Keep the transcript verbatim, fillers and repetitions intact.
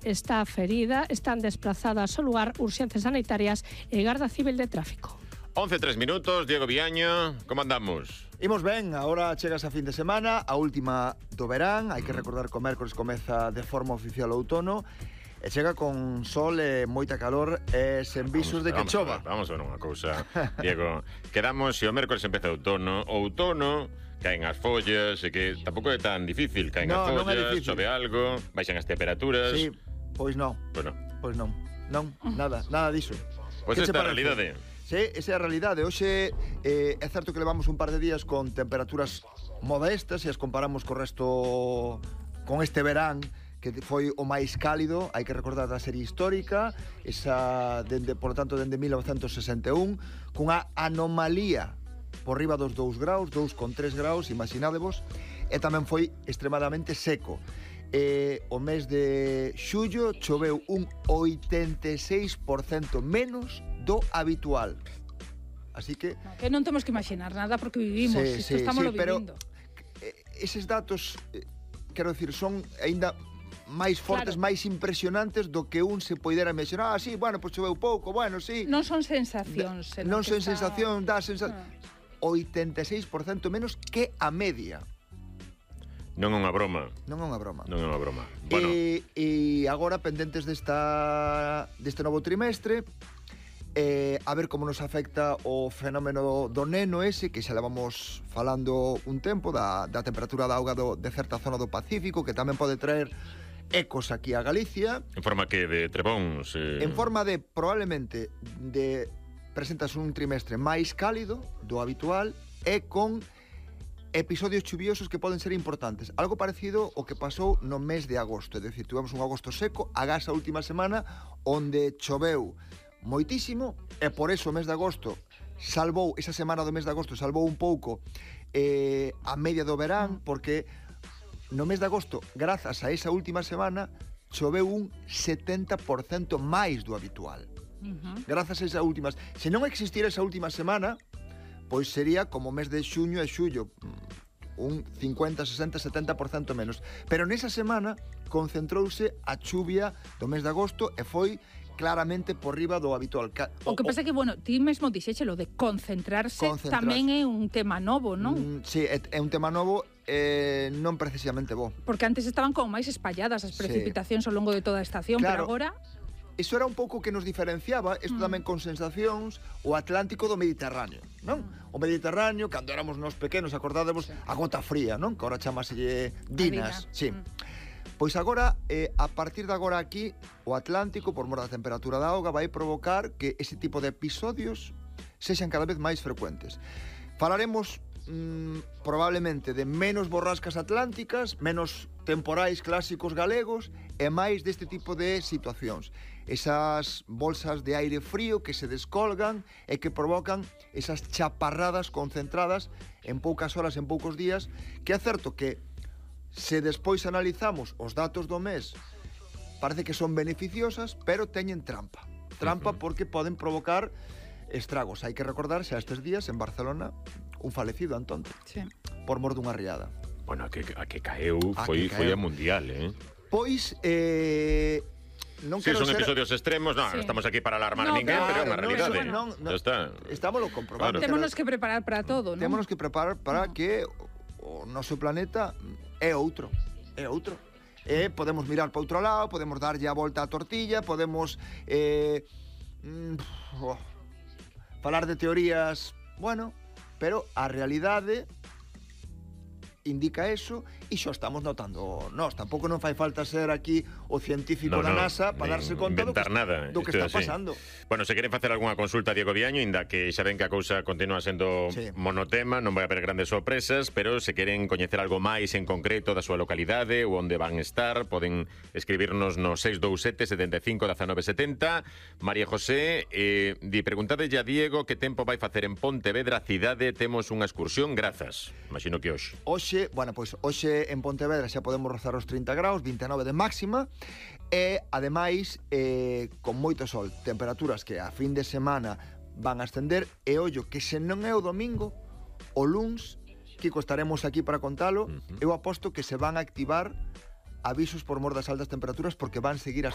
está ferida, están desplazadas ao lugar urxencias sanitarias e Garda Civil de Tráfico. once tres minutos, Diego Viaño, como andamos? Imos ben, agora chegas a fin de semana, a última do verán, hai que recordar que o mércores comeza de forma oficial o outono, e chega con sol e moita calor e sen visos de que vamos, chova. Vamos a ver unha cousa, Diego. Quedamos, se o mércores empeza o outono, o outono, caen as follas, e que tampouco é tan difícil, caen no, as follas, non é difícil. chove algo, baixan as temperaturas. Sí, pois non. Bueno. Pois non. Non, nada, nada diso. Pois esta é a realidade. Sí, esa é a realidade. Hoxe eh, é certo que levamos un par de días con temperaturas modestas, se as comparamos co resto, con este verán, que foi o máis cálido, hai que recordar da serie histórica, esa, dende, por lo tanto, dende mil novecentos sesenta e un, cunha anomalía por riba dos dous graus, dous con tres graus, imaginadevos, e tamén foi extremadamente seco. E o mes de xullo choveu un oitenta e seis por cento menos do habitual. Así que... No, que non temos que imaginar nada porque vivimos, sí, isto sí, estamos sí, vivindo. Pero eses datos, eh, quero dicir, son aínda máis fortes, claro, máis impresionantes do que un se poidera imaginar. Ah, sí, bueno, pois choveu pouco, bueno, sí. Non son sensacións. Da, non son está... sensación, dá sensación... Ah. oitenta e seis por cento menos que a media. Non é unha broma. Non é unha broma. Non é unha broma. Bueno. E, e agora, pendentes desta, deste novo trimestre, eh, a ver como nos afecta o fenómeno do neno ese, que xa levamos falando un tempo, da, da temperatura da auga do, de certa zona do Pacífico, que tamén pode traer ecos aquí a Galicia. En forma que de trebóns? Eh... En forma de, probablemente, de presentas un trimestre máis cálido do habitual e con episodios chuviosos que poden ser importantes. Algo parecido ao que pasou no mes de agosto. É dicir, tivemos un agosto seco, agás a última semana, onde choveu moitísimo, e por eso o mes de agosto salvou, esa semana do mes de agosto salvou un pouco eh, a media do verán, porque no mes de agosto, grazas a esa última semana, choveu un setenta por cento máis do habitual. Uh-huh. Grazas a esa última... Se non existira esa última semana, pois sería como o mes de xuño e xullo, un cincuenta, sesenta, setenta por cento menos. Pero nesa semana concentrouse a chuvia do mes de agosto e foi claramente por riba do habitual. O, o que pasa é que, bueno, ti mesmo dixéchelo de concentrarse, concentrarse tamén é un tema novo, non? Mm, sí, é, é un tema novo, eh, non precisamente bo. Porque antes estaban como máis espalladas as precipitacións sí. ao longo de toda a estación, claro, pero agora... Iso era un pouco que nos diferenciaba, isto mm. tamén con sensacións, o Atlántico do Mediterráneo, non? Mm. O Mediterráneo, cando éramos nos pequenos, acordádemos, sí. a gota fría, non? Que agora chamaselle dinas, sí. Mm. Pois agora, eh, a partir de agora aquí, o Atlántico, por mor da temperatura da auga, vai provocar que ese tipo de episodios sexan cada vez máis frecuentes. Falaremos mm, probablemente de menos borrascas atlánticas, menos temporais clásicos galegos e máis deste tipo de situacións. Esas bolsas de aire frío que se descolgan e que provocan esas chaparradas concentradas en poucas horas, en poucos días, que é certo que se despois analizamos os datos do mes, parece que son beneficiosas, pero teñen trampa. Trampa uh-huh. porque poden provocar estragos. Hai que recordar xa estes días en Barcelona un falecido, Antón, sí. por mor dunha riada. Bueno, a que, a que caeu foi, foi a mundial, eh? Pois, eh... non sí, son ser... episodios extremos, non, sí. estamos aquí para alarmar no, a ninguén, claro, pero é unha realidade. Non, non, non, está. Estámoslo comprobando. Claro. Témonos que preparar para todo, non? Témonos que preparar para no. que o noso planeta é outro, é outro. E podemos mirar para outro lado, podemos darlle a volta á tortilla, podemos eh, mm, oh, falar de teorías, bueno, pero a realidade indica eso e xo estamos notando nós. Tampouco non fai falta ser aquí o científico no, da NASA no, para darse conta do que, nada, do que está pasando. Bueno, se queren facer algunha consulta a Diego Viaño, inda que xa ven que a cousa continúa sendo sí. monotema, non vai haber grandes sorpresas, pero se queren coñecer algo máis en concreto da súa localidade ou onde van estar, poden escribirnos no seis dous sete, sete cinco, diecinueve setenta. María José, eh, di preguntadelle a Diego que tempo vai facer en Pontevedra cidade, temos unha excursión, grazas. Imagino que hoxe. Hoxe, bueno, pois hoxe en Pontevedra xa podemos rozar os trinta graus, vinte e nove de máxima, e ademais eh, con moito sol, temperaturas que a fin de semana van a ascender, e ollo que se non é o domingo, o luns, Kiko, estaremos aquí para contalo, uh-huh. eu aposto que se van a activar avisos por mor das altas temperaturas porque van seguir as